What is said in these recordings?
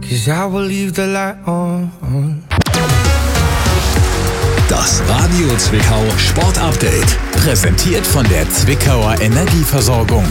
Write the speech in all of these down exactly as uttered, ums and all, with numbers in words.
'cause I will leave the light on. Das Radio Zwickau Sport Update, präsentiert von der Zwickauer Energieversorgung.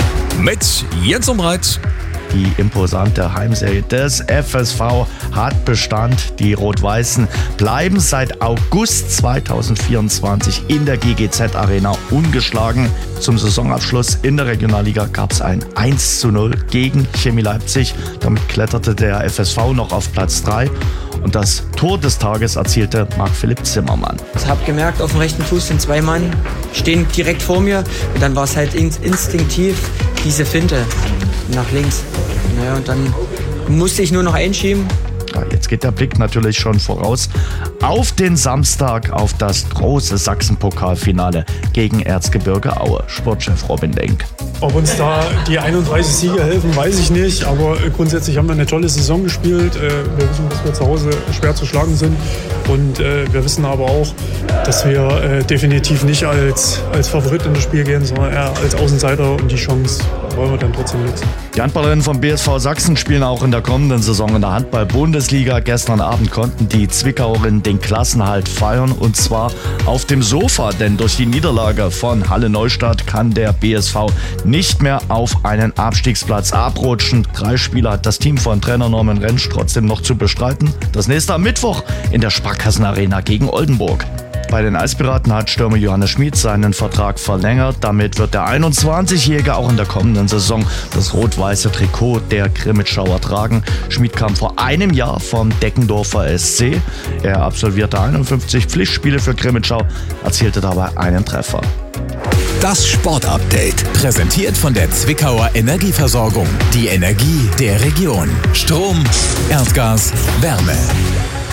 Mit Jens Umbreit. Die imposante Heimserie des F S V hat Bestand. Die Rot-Weißen bleiben seit August zweitausendvierundzwanzig in der G G Z Arena ungeschlagen. Zum Saisonabschluss in der Regionalliga gab es ein eins zu null gegen Chemie Leipzig. Damit kletterte der F S V noch auf Platz drei. Und das Tor des Tages erzielte Marc-Philipp Zimmermann. Ich habe gemerkt, auf dem rechten Fuß sind zwei Mann, stehen direkt vor mir. Und dann war es halt instinktiv diese Finte nach links. Naja, und dann musste ich nur noch einschieben. Ja, jetzt geht der Blick natürlich schon voraus auf den Samstag, auf das große Sachsen-Pokalfinale gegen Erzgebirge Aue. Sportchef Robin Denk. Ob uns da die einunddreißig Siege helfen, weiß ich nicht. Aber grundsätzlich haben wir eine tolle Saison gespielt. Wir wissen, dass wir zu Hause schwer zu schlagen sind. Und wir wissen aber auch, dass wir definitiv nicht als, als Favorit in das Spiel gehen, sondern eher als Außenseiter. Und die Chance wollen wir dann trotzdem nutzen. Die Handballerinnen vom B S V Sachsen spielen auch in der kommenden Saison in der Handball-Bundesliga. Gestern Abend konnten die Zwickauerinnen den Klassenhalt feiern, und zwar auf dem Sofa. Denn durch die Niederlage von Halle Neustadt kann der B S V nicht mehr auf einen Abstiegsplatz abrutschen. Drei Spiele hat das Team von Trainer Norman Rentsch trotzdem noch zu bestreiten. Das nächste am Mittwoch in der Sparkassenarena gegen Oldenburg. Bei den Eispiraten hat Stürmer Johannes Schmid seinen Vertrag verlängert. Damit wird der einundzwanzigjährige auch in der kommenden Saison das rot-weiße Trikot der Grimmitschauer tragen. Schmid kam vor einem Jahr vom Deckendorfer S C. Er absolvierte einundfünfzig Pflichtspiele für Grimmitschau, erzielte dabei einen Treffer. Das Sportupdate, präsentiert von der Zwickauer Energieversorgung. Die Energie der Region. Strom, Erdgas, Wärme.